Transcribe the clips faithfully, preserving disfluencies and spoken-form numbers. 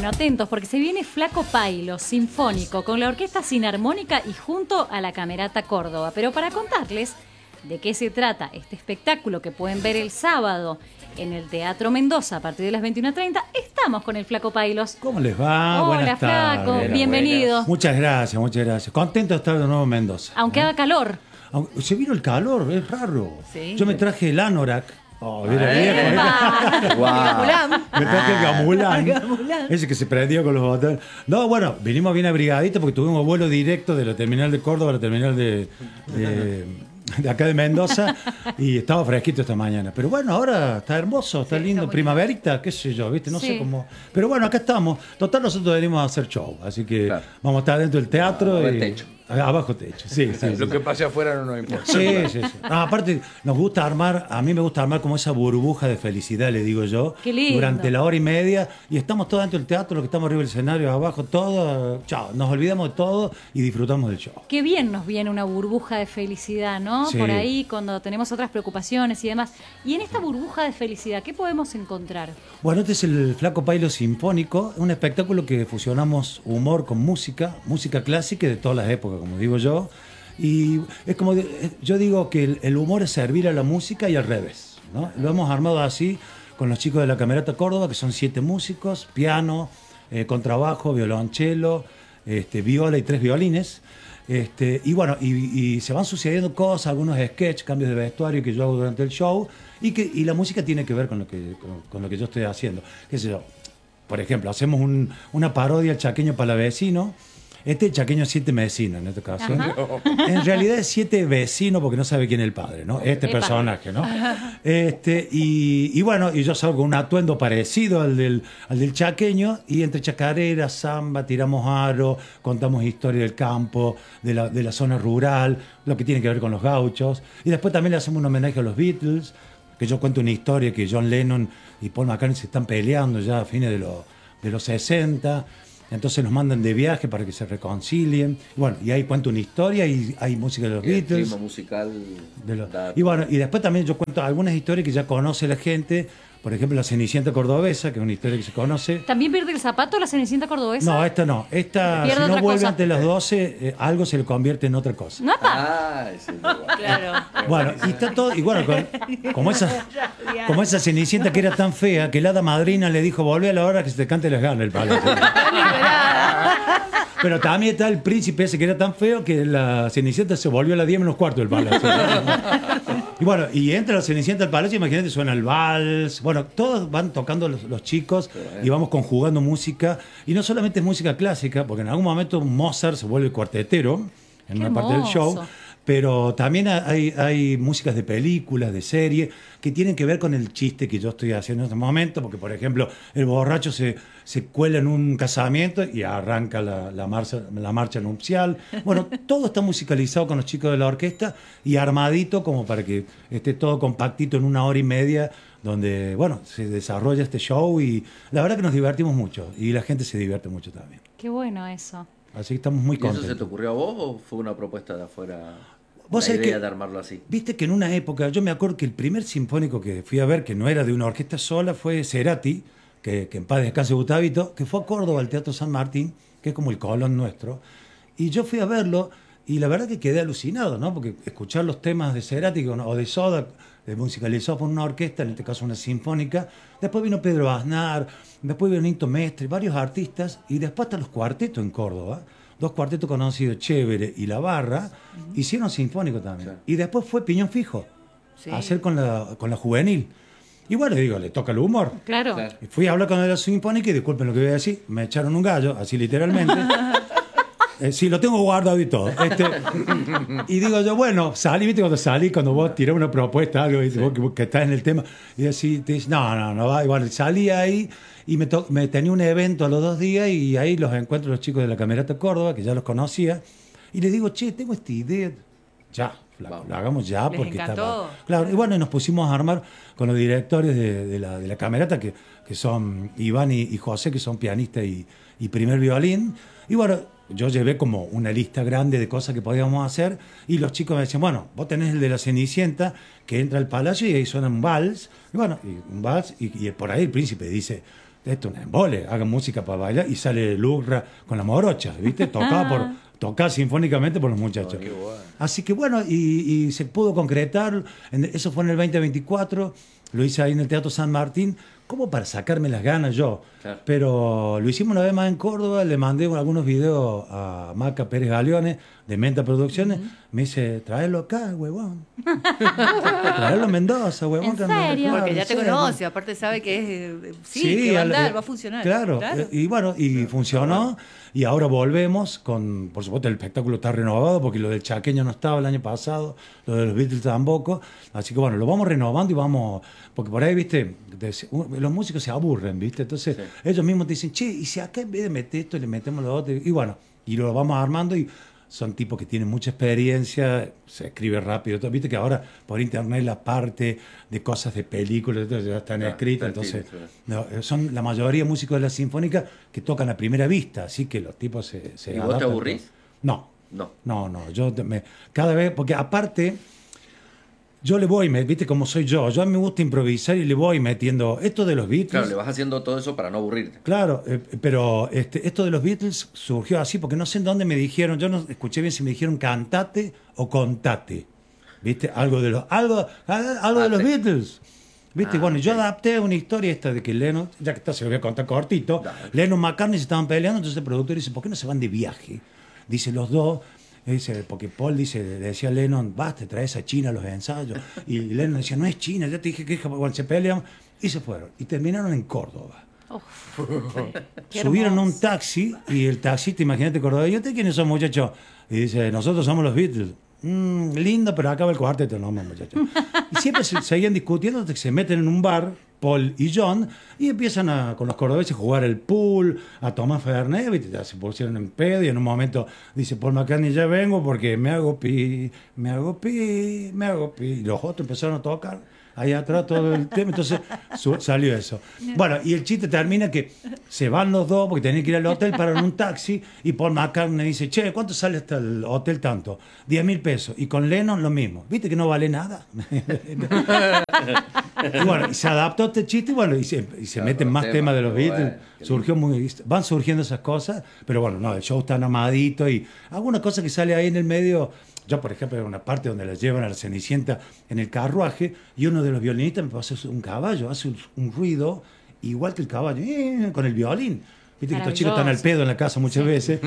atentos porque se viene Flaco Pailo, sinfónico, con la Orquesta Sinarmónica y junto a la Camerata Córdoba. Pero para contarles de qué se trata este espectáculo que pueden ver el sábado en el Teatro Mendoza a partir de las veintiuna treinta, estamos con el Flaco Pailos. ¿Cómo les va? Hola, Buenas Flaco, tardes. bienvenido. Buenas. Muchas gracias, muchas gracias. Contento de estar de nuevo en Mendoza. Aunque ¿eh? haga calor. Aunque, se vino el calor, es raro. Sí. Yo me traje el anorak. Oh, mira, Eh, viejo, mira. Wow. Me traje el gamulán, Gamulán. ese que se prendió con los botones. No, bueno, vinimos bien abrigaditos porque tuvimos vuelo directo de la terminal de Córdoba a la terminal de, de, de acá de Mendoza y estaba fresquito esta mañana. Pero bueno, ahora está hermoso, está Sí, lindo, está muy primaverita, qué sé yo, ¿viste? No Sí. sé cómo. Pero bueno, acá estamos. Total, nosotros venimos a hacer show, así que Claro. vamos a estar dentro del teatro. Abajo y, del techo. Abajo techo, sí, sí. Lo sí. que pase afuera no nos importa. Sí, sí, sí. No, aparte, nos gusta armar, a mí me gusta armar como esa burbuja de felicidad, le digo yo. Qué lindo. Durante la hora y media, y estamos todos dentro del teatro, los que estamos arriba del escenario, abajo, todo, chao, nos olvidamos de todo y disfrutamos del show. Qué bien nos viene una burbuja de felicidad, ¿no? Sí. Por ahí, cuando tenemos otras preocupaciones y demás. Y en esta burbuja de felicidad, ¿qué podemos encontrar? Bueno, este es el Flaco Pailo Sinfónico, un espectáculo que fusionamos humor con música, música clásica de todas las épocas, como digo yo. Y es como, de- yo digo que el, el humor es servir a la música y al revés, ¿no? Lo hemos armado así con los chicos de la Camerata Córdoba, que son siete músicos, piano, eh, contrabajo, violonchelo, este, viola y tres violines. Este, y bueno, y, y se van sucediendo cosas, algunos sketches, cambios de vestuario que yo hago durante el show, y, que, y la música tiene que ver con lo que, con, con lo que yo estoy haciendo. ¿Qué sé yo? Por ejemplo, hacemos un- una parodia al chaqueño palavecino. Este chaqueño es siete vecinos en este caso. Ajá. En realidad es siete vecinos porque no sabe quién es el padre, ¿no? Este Epa. personaje, ¿no? Este, y, y bueno, y yo salgo con un atuendo parecido al del, al del chaqueño, y entre chacarera, samba, tiramos aro, contamos historia del campo, de la, de la zona rural, lo que tiene que ver con los gauchos. Y después también le hacemos un homenaje a los Beatles, que yo cuento una historia que John Lennon y Paul McCartney se están peleando ya a fines de, los de los sesenta. Entonces nos mandan de viaje para que se reconcilien. Bueno, y ahí cuento una historia y hay música de los El Beatles. clima musical. de los- da- Y bueno, y después también yo cuento algunas historias que ya conoce la gente. Por ejemplo, la Cenicienta Cordobesa, que es una historia que se conoce. ¿También pierde el zapato la Cenicienta cordobesa? No, esta no. Esta, Pierde si no otra vuelve cosa. antes de las doce, eh, algo se le convierte en otra cosa. ¿No? Ah, ese es igual. Claro. Bueno, y está todo, y bueno, con- como esa, como esa Cenicienta que era tan fea que la hada madrina le dijo, volvé a la hora que se te cante las ganas el palacio. Pero también está el príncipe ese que era tan feo que la Cenicienta se volvió a las diez menos cuarto del palacio. Y bueno, y entra la Cenicienta al palacio, imagínate, suena el vals. Bueno, todos van tocando los, los chicos y vamos conjugando música. Y no solamente es música clásica, porque en algún momento Mozart se vuelve cuartetero en Qué una parte del show. hermoso. Pero también hay, hay músicas de películas, de series, que tienen que ver con el chiste que yo estoy haciendo en este momento, porque, por ejemplo, el borracho se, se cuela en un casamiento y arranca la, la, marcha, la marcha nupcial. Bueno, todo está musicalizado con los chicos de la orquesta y armadito como para que esté todo compactito en una hora y media, donde, bueno, se desarrolla este show y la verdad que nos divertimos mucho y la gente se divierte mucho también. Qué bueno eso. Así que estamos muy ¿Y eso contentos. se te ocurrió a vos o fue una propuesta de afuera? Vos La sabés idea que- de armarlo así. Viste que en una época, yo me acuerdo que el primer sinfónico que fui a ver, que no era de una orquesta sola, fue Cerati, que, que en paz descanse Gustavito, que fue a Córdoba al Teatro San Martín, que es como el Colón nuestro. Y yo fui a verlo y la verdad que quedé alucinado, ¿no? Porque escuchar los temas de Cerati o de Soda, eh, musicalizados por una orquesta, en este caso una sinfónica. Después vino Pedro Aznar, después vino Nito Mestre, varios artistas, y después hasta los cuartetos en Córdoba. Dos cuartetos conocidos, Chévere y La Barra, hicieron sinfónico también. Sí. Y después fue Piñón Fijo, Sí. a hacer con la, con la juvenil. Y bueno, digo, le toca el humor. Claro. Claro. Y fui a hablar con la sinfónica y disculpen lo que voy a decir, me echaron un gallo, así literalmente. Eh, sí, lo tengo guardado y todo. Este, y digo yo, bueno, salí, viste, cuando salí, cuando vos tirás una propuesta, algo, ¿viste? Vos que, que estás en el tema, y así te dices, no, no, no va. Y bueno, salí ahí y me, to- me tenía un evento a los dos días y ahí los encuentro los chicos de la Camerata Córdoba, que ya los conocía, y les digo, che, tengo esta idea. Ya, la, Vamos. la hagamos ya, Les porque encantó. está. Claro, y bueno, y nos pusimos a armar con los directores de, de la, de la Camerata, que, que son Iván y, y José, que son pianistas y, y primer violín. Y bueno, yo llevé como una lista grande de cosas que podíamos hacer y los chicos me decían, bueno, vos tenés el de la Cenicienta que entra al palacio y ahí suena un vals. Y bueno, y un vals y, y por ahí el príncipe dice, esto es un embole, hagan música para bailar y sale Lucra con la morocha, ¿viste? Tocada por, tocada sinfónicamente por los muchachos. Oh, qué bueno. Así que bueno, y, y se pudo concretar, en- eso fue en el veinte veinticuatro, lo hice ahí en el Teatro San Martín, como para sacarme las ganas yo. Claro. Pero lo hicimos una vez más en Córdoba, le mandé algunos videos a Maca Pérez Galeones de Menta Producciones, me dice, tráelo acá, huevón. Tráelo a Mendoza, huevón. ¿En que anda- serio? claro, Porque ya en te serio. conoce, aparte sabe que es. eh, Sí, que va a al- andar, eh, va a funcionar. Claro, eh, y bueno, y funcionó. Y ahora volvemos con, por supuesto, el espectáculo está renovado porque lo del Chaqueño no estaba el año pasado, lo de los Beatles tampoco. Así que bueno, lo vamos renovando y vamos, porque por ahí, viste, de- los músicos se aburren, viste. Entonces Sí. ellos mismos te dicen, che, y si acá en vez de meter esto le metemos lo otro. Y bueno, y lo vamos armando y son tipos que tienen mucha experiencia, se escribe rápido, todo. Viste que ahora por internet la parte de cosas de películas todo ya están Claro, escritas, está entonces escrito, no, eh, son la mayoría músicos de la sinfónica que tocan a primera vista, así que los tipos se, se ¿Y vos te adaptan. aburrís? No, No. no, no, yo te- me, cada vez, porque aparte yo le voy, me, viste cómo soy yo, yo a mí me gusta improvisar y le voy metiendo esto de los Beatles. Claro, le vas haciendo todo eso para no aburrirte. Claro, eh, pero este, esto de los Beatles surgió así, porque no sé en dónde me dijeron, yo no escuché bien si me dijeron cantate o contate, ¿viste? Algo de los, algo, algo de los Ah, te- Beatles. ¿Viste? Ah, bueno, yo ok. adapté una historia esta de que Lennon, ya que está, se lo voy a contar cortito, Dale. Lennon y McCartney se estaban peleando, entonces el productor dice, ¿por qué no se van de viaje? Dice, los dos, dice, porque Paul dice, le decía a Lennon, vas, te traes a China los ensayos. Y Lennon decía, no es China, ya te dije que es Japón. Bueno, se pelean y se fueron. Y terminaron en Córdoba. Uf, qué Subieron a un hermoso. taxi y el taxista, imagínate, Córdoba, ¿y usted quiénes son, muchachos? Y dice, nosotros somos los Beatles. Mm, lindo, pero acaba el cuarteto, no, muchachos. Y siempre se, seguían discutiendo hasta que se meten en un bar, Paul y John, y empiezan a, con los cordobeses a jugar el pool, a tomar Fernet, ¿viste? Ya se pusieron en pedo y en un momento dice Paul McCartney, ya vengo porque me hago pi, me hago pi, me hago pi. Y los otros empezaron a tocar ahí atrás todo el tema, entonces su- salió eso. Bueno, y el chiste termina que se van los dos porque tenían que ir al hotel para un taxi y Paul McCartney dice, che, ¿cuánto sale hasta el hotel tanto? diez mil pesos. Y con Lennon lo mismo. ¿Viste que no vale nada? Y bueno, y se adaptó a este chiste y bueno, y se, y se Claro, meten los más temas, temas de los pero Beatles. bueno, qué Surgió muy, van surgiendo esas cosas, pero bueno, no, el show está amadito y alguna cosa que sale ahí en el medio. Yo, por ejemplo, en una parte donde la llevan a la Cenicienta en el carruaje y uno de los violinistas me pasó un caballo, hace un, un ruido igual que el caballo, eh, con el violín. Viste que estos chicos están al pedo en la casa muchas veces.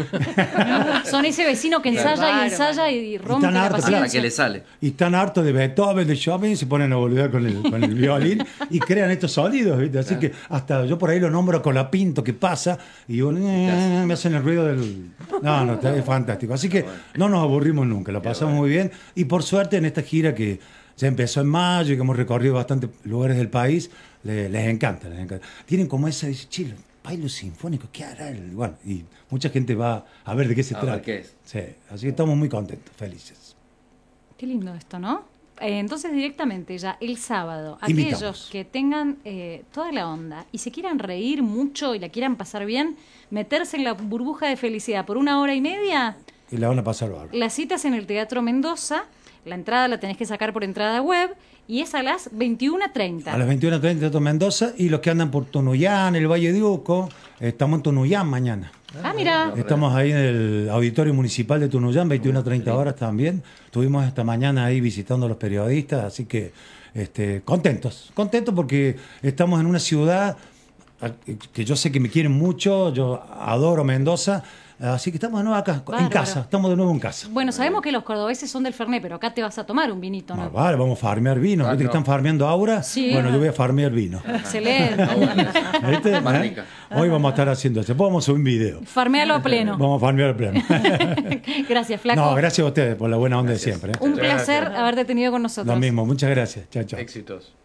Son ese vecino que ensaya Claro, y ensaya y, y rompe están la hartos, Hasta paciencia. que le sale. Y están hartos de Beethoven, de Chopin, y se ponen a volver con el, con el violín y crean estos sonidos, ¿viste? Así que hasta yo por ahí lo nombro con la pinto que pasa y yo, eh, me hacen el ruido del... No, no, está- es fantástico. Así que no nos aburrimos nunca, lo pasamos muy bien. Y por suerte en esta gira que ya empezó en mayo y que hemos recorrido bastantes lugares del país, le- les encanta, les encanta. Tienen como esa, dice, chile, bailo sinfónico, ¿qué hará? el-?" Bueno, y mucha gente va a ver de qué se A trata. ver qué es. Sí, así que estamos muy contentos, felices. Qué lindo esto, ¿no? Eh, entonces directamente ya el sábado, Invitamos. aquellos que tengan eh, toda la onda y se quieran reír mucho y la quieran pasar bien, meterse en la burbuja de felicidad por una hora y media, Y la van a pasar bárbaro. las citas en el Teatro Mendoza, la entrada la tenés que sacar por entrada web y es a las veintiuna treinta. A las veintiuna treinta Teatro Mendoza y los que andan por Tunuyán, el Valle de Uco, estamos en Tunuyán mañana. Ah, mira. Estamos ahí en el Auditorio Municipal de Tunuyán, veintiuna treinta horas también. Estuvimos esta mañana ahí visitando a los periodistas, así que este, contentos, contentos porque estamos en una ciudad que yo sé que me quieren mucho, yo adoro Mendoza, así que estamos de nuevo acá, en Bárbaro. casa, estamos de nuevo en casa. Bueno, sabemos que los cordobeses son del Fernet, pero acá te vas a tomar un vinito, Ah, ¿no? vale, vamos a farmear vino. Ah, ¿Viste que no. están farmeando ahora? Sí. Bueno, yo voy a farmear vino. Excelente. ¿Viste? Más ¿Eh? rica. Hoy vamos a estar haciendo eso. Después vamos a subir un video. Farmealo a pleno. Vamos a farmear el pleno. Gracias, Flaco. No, gracias a ustedes por la buena onda de Gracias. siempre. ¿eh? Un Muchas placer gracias. haberte tenido con nosotros. Lo mismo, muchas gracias. Chao, chao. Éxitos.